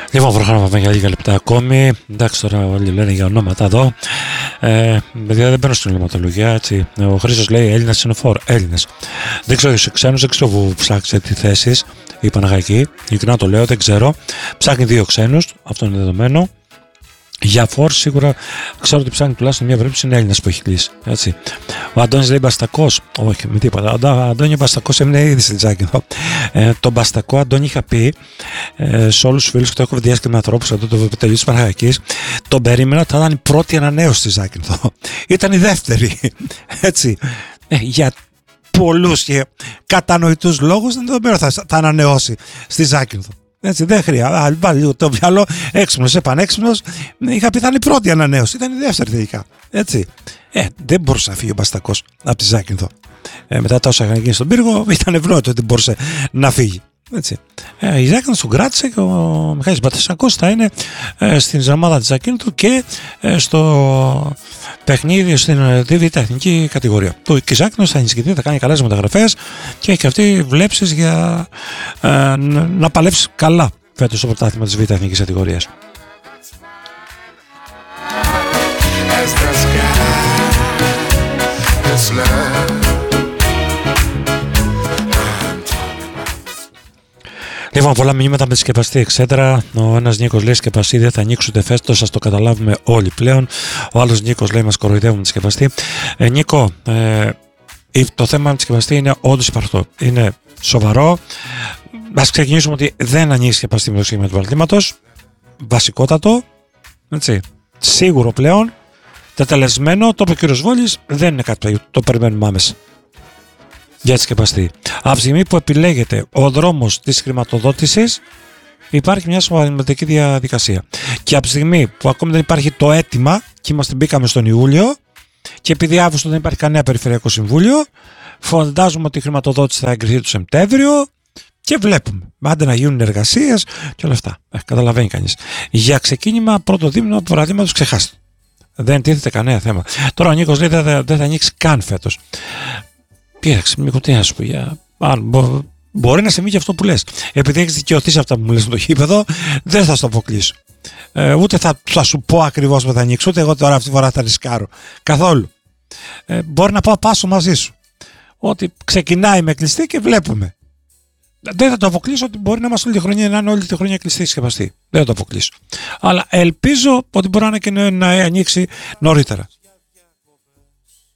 Λοιπόν, προχωράμε για λίγα λεπτά ακόμη. Εντάξει, τώρα όλοι λένε για ονόματα εδώ. Παιδιά, δεν παίρνω στην ονοματολογία, έτσι. Ο Χρήστος λέει Έλληνας σενοφόρ. Έλληνες. Δεν ξέρω για ξένους, δεν ξέρω που ψάξετε τι θέσεις. Η Παναγάκη, ειλικρινά το λέω, δεν ξέρω. Ψάχνει 2 ξένους, αυτό είναι δεδομένο. Για φόρ σίγουρα ξέρω ότι ψάχνει τουλάχιστον μια περίπτωση, είναι Έλληνας που έχει κλείσει. Έτσι. Ο Αντώνης λέει Μπαστακός. Όχι, με τίποτα. Ο Αντώνη Μπαστακός έμεινε ήδη στην Τζάκυνθο. Τον Μπαστακό, Αντώνη, είχα πει σε όλους τους φίλους που το έχω βιδιάσει και με ανθρώπους εδώ το τελείω της Παναγιακής. Τον περίμενα ότι θα ήταν η πρώτη ανανέωση στη Τζάκυνθο. Ήταν η δεύτερη. Έτσι. Για πολλούς και κατανοητούς λόγους δεν το περίμενα θα ανανεώσει στη Τζάκυνθο. Έτσι, δεν χρειάζεται. Βάλει λίγο το μυαλό έξυπνος, επανέξυπνος. Είχα πει θα είναι η πρώτη ανανέωση. Ήταν η δεύτερη τελικά. Έτσι. Δεν μπορούσε να φύγει ο Μπαστακός από τη Ζάκυνθο. Μετά τα όσα είχαν γίνει στον πύργο, ήταν ευνόητο ότι μπορούσε να φύγει. Έτσι. Η Ζάκυνθο τον κράτησε και ο Μιχάλης Μπαστακός θα είναι στην ζαμάδα της Ζάκυνθου και στο παιχνίδι στην ΔΒ εθνική κατηγορία. Και η Ζάκυνθο θα ενισχυθεί, θα κάνει καλές μεταγραφές και έχει αυτή βλέψεις για να παλέψει καλά φέτος στο πρωτάθλημα της ΒΕ εθνικής κατηγορίας. Λοιπόν, πολλά μηνύματα με τη σκεπαστή εξέτρα. Ο ένας Νίκος λέει σκεπαστή δεν θα ανοίξει ούτε φέτος, ας το καταλάβουμε όλοι πλέον. Ο άλλος Νίκος λέει μας κοροϊδεύουν με τη σκεπαστή. Νίκο, το θέμα με τη σκεπαστή είναι όντως υπαρκτό. Είναι σοβαρό. Ας ξεκινήσουμε ότι δεν ανοίγει σκεπαστή με το σχήμα του παραδείγματος. Βασικότατο. Έτσι. Σίγουρο πλέον. Τετελεσμένο. Το είπε ο κύριος Βόλης. Δεν είναι κάτι που το περιμένουμε άμεσα. Για τη σκεπαστή. Από τη στιγμή που επιλέγεται ο δρόμος της χρηματοδότησης, υπάρχει μια σωματική διαδικασία. Και από τη στιγμή που ακόμη δεν υπάρχει το αίτημα, και μπήκαμε στον Ιούλιο, και επειδή Αύγουστο δεν υπάρχει κανένα Περιφερειακό Συμβούλιο, φαντάζομαι ότι η χρηματοδότηση θα εγκριθεί το Σεπτέμβριο και βλέπουμε. Άντε να γίνουν εργασίες και όλα αυτά. Καταλαβαίνει κανείς. Για ξεκίνημα πρώτο δίμηνο, παραδείγματος, ξεχάστε. Δεν τίθεται κανένα θέμα. Τώρα ο Νίκος λέει δεν θα ανοίξει καν φέτος. Κοίταξε, Μίκο, τι να σου πω μπορεί να συμβεί και αυτό που λες. Επειδή έχεις δικαιωθεί σε αυτά που μου λες στο γήπεδο, δεν θα στο αποκλείσω. Ούτε θα σου πω ακριβώς που θα ανοίξω, ούτε εγώ τώρα αυτή τη φορά θα ρισκάρω. Καθόλου. Μπορεί να πάω πάσο μαζί σου. Ότι ξεκινάει με κλειστή και βλέπουμε. Δεν θα το αποκλείσω ότι μπορεί να είμαστε όλη τη χρονιά, να είναι όλη τη χρονιά κλειστή σκεπαστή. Δεν θα το αποκλείσω. Αλλά ελπίζω ότι μπορεί να ανοίξει νωρίτερα.